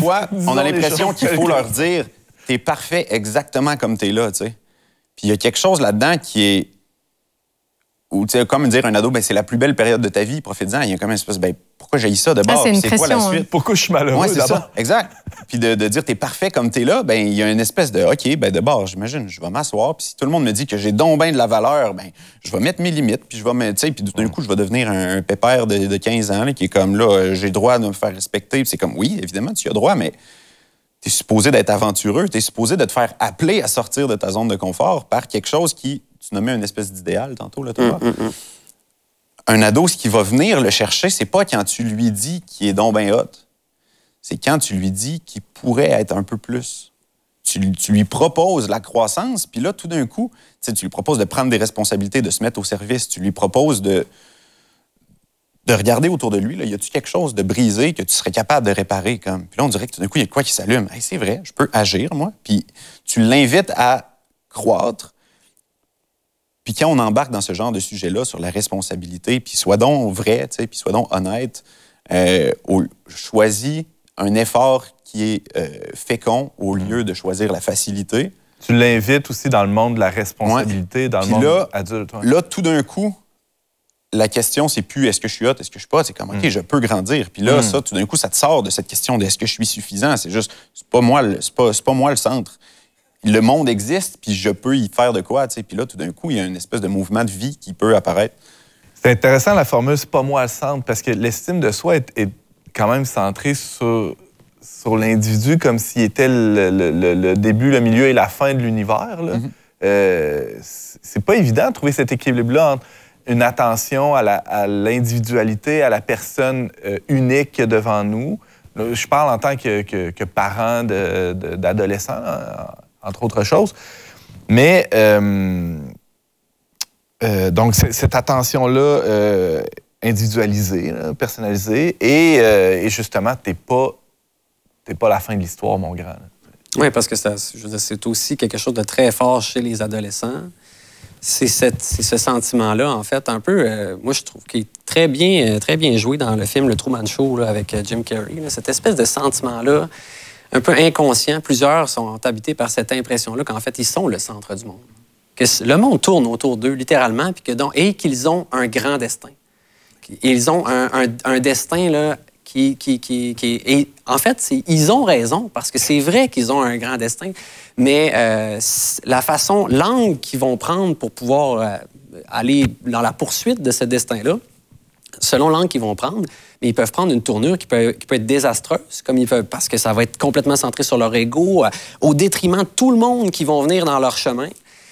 fois, on a l'impression qu'il faut leur dire « T'es parfait exactement comme t'es là », tu sais. Puis il y a quelque chose là-dedans qui est... Ou, tu sais, comme dire à un ado, ben, c'est la plus belle période de ta vie, profite-en. Il y a comme une espèce, ben, pourquoi j'ai ça de bord? C'est quoi la suite? Hein. Pourquoi je suis malheureux? Ouais, c'est ça, exact. Puis de dire, t'es parfait comme t'es là, ben, il y a une espèce de, OK, ben, de bord, j'imagine, je vais m'asseoir, puis si tout le monde me dit que j'ai donc bien de la valeur, ben, je vais mettre mes limites, puis je vais mettre, tu sais, puis d'un coup, je vais devenir un pépère de 15 ans, là, qui est comme, là, j'ai le droit de me faire respecter. Puis c'est comme, oui, évidemment, tu as droit, mais t'es supposé d'être aventureux, t'es supposé de te faire appeler à sortir de ta zone de confort par quelque chose qui, tu nommais une espèce d'idéal tantôt, là, toi. Un ado, ce qui va venir le chercher, c'est pas quand tu lui dis qu'il est donc ben hot. C'est quand tu lui dis qu'il pourrait être un peu plus. Tu lui proposes la croissance, puis là, tout d'un coup, tu lui proposes de prendre des responsabilités, de se mettre au service. Tu lui proposes de regarder autour de lui. Là, y a-tu quelque chose de brisé que tu serais capable de réparer? Comme? Puis là, on dirait que tout d'un coup, il y a quoi qui s'allume? Hey, c'est vrai, je peux agir, moi. Puis tu l'invites à croître. Puis quand on embarque dans ce genre de sujet-là sur la responsabilité, puis sois donc vrai, tu sais, puis sois donc honnête, choisis un effort qui est fécond au lieu de choisir la facilité. Tu l'invites aussi dans le monde de la responsabilité, dans le monde adulte. Ouais. Là, tout d'un coup, la question, c'est plus est-ce que je suis hot, est-ce que je suis pas, c'est comme, OK, je peux grandir. Puis là, ça, tout d'un coup, ça te sort de cette question de est-ce que je suis suffisant. C'est juste, c'est pas moi le centre. Le monde existe, puis je peux y faire de quoi, tu sais. Puis là, tout d'un coup, il y a une espèce de mouvement de vie qui peut apparaître. C'est intéressant, la formule « c'est pas moi le centre », parce que l'estime de soi est quand même centrée sur l'individu comme s'il était le début, le milieu et la fin de l'univers. C'est pas évident de trouver cet équilibre-là entre une attention à l'individualité, à la personne unique devant nous. Je parle en tant que parent d'adolescents, entre autres choses. Mais, donc, cette attention-là individualisée, là, personnalisée, et justement, t'es pas la fin de l'histoire, mon grand. Oui, parce que c'est aussi quelque chose de très fort chez les adolescents. C'est ce sentiment-là, en fait, un peu, moi, je trouve qu'il est très bien joué dans le film Le Truman Show là, avec Jim Carrey. Là, cette espèce de sentiment-là, un peu inconscient. Plusieurs sont habités par cette impression-là qu'en fait, ils sont le centre du monde. Que le monde tourne autour d'eux, littéralement, et qu'ils ont un grand destin. Ils ont un destin là, et en fait, ils ont raison, parce que c'est vrai qu'ils ont un grand destin, mais l'angle qu'ils vont prendre pour pouvoir aller dans la poursuite de ce destin-là, selon l'angle qu'ils vont prendre, mais ils peuvent prendre une tournure qui peut être désastreuse, parce que ça va être complètement centré sur leur ego, au détriment de tout le monde qui vont venir dans leur chemin.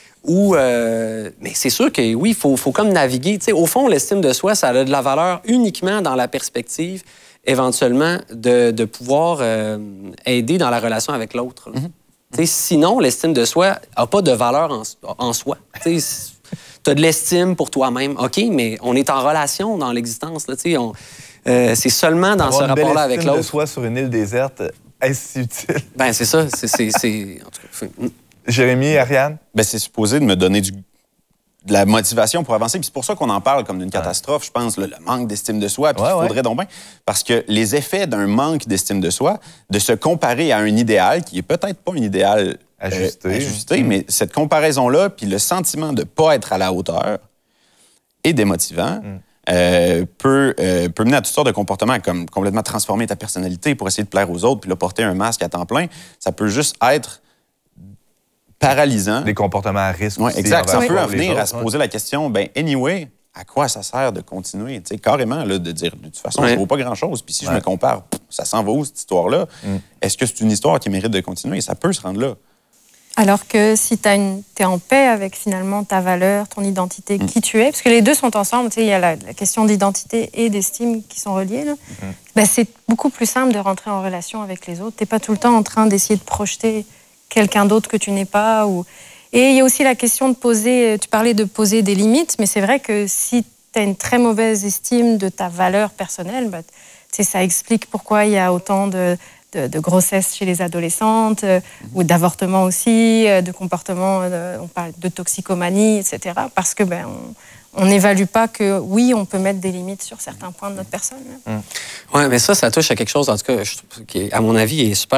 Mais c'est sûr que oui, il faut comme naviguer. T'sais, au fond, l'estime de soi, ça a de la valeur uniquement dans la perspective, éventuellement, de pouvoir aider dans la relation avec l'autre. Sinon, l'estime de soi n'a pas de valeur en soi. Tu as de l'estime pour toi-même, OK, mais on est en relation dans l'existence. C'est seulement dans ce rapport-là avec l'autre. De soi sur une île déserte, est-ce utile? Ben c'est ça. En tout cas, Jérémy, Ariane? Ben, c'est supposé de me donner de la motivation pour avancer. Puis c'est pour ça qu'on en parle comme d'une catastrophe, je pense, le manque d'estime de soi. Puis il faudrait donc bien. Parce que les effets d'un manque d'estime de soi, de se comparer à un idéal qui est peut-être pas un idéal ajusté, mais cette comparaison-là, puis le sentiment de ne pas être à la hauteur est démotivant. Peut mener à toutes sortes de comportements, comme complètement transformer ta personnalité pour essayer de plaire aux autres, puis là, porter un masque à temps plein. Ça peut juste être paralysant. Des comportements à risque aussi. Exact. Ça peut en venir à se poser la question, ben anyway, à quoi ça sert de continuer? Tu sais, carrément, là, de dire, de toute façon, je ne vaux pas grand-chose. Puis si je me compare, ça s'en va où, cette histoire-là? Est-ce que c'est une histoire qui mérite de continuer? Ça peut se rendre là. Alors que si tu es en paix avec finalement ta valeur, ton identité, qui tu es, parce que les deux sont ensemble, tu sais, il y a la question d'identité et d'estime qui sont reliées, là. Ben, c'est beaucoup plus simple de rentrer en relation avec les autres. Tu n'es pas tout le temps en train d'essayer de projeter quelqu'un d'autre que tu n'es pas. Et il y a aussi la question de poser, tu parlais de poser des limites, mais c'est vrai que si tu as une très mauvaise estime de ta valeur personnelle, ben, tu sais, ça explique pourquoi il y a autant de grossesse chez les adolescentes, ou d'avortement aussi, de comportements, on parle de toxicomanie, etc. Parce que on n'évalue pas que, oui, on peut mettre des limites sur certains points de notre personne. Oui, mais ça touche à quelque chose, en tout cas, qui, à mon avis, est super